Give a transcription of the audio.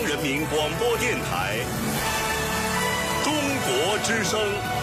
人民广播电台中国之声。